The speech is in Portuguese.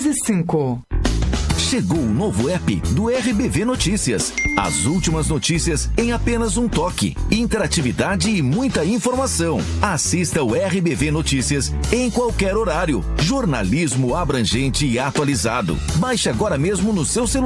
1205. Chegou o novo app do RBV Notícias. As últimas notícias em apenas um toque. Interatividade e muita informação. Assista o RBV Notícias em qualquer horário. Jornalismo abrangente e atualizado. Baixe agora mesmo no seu celular.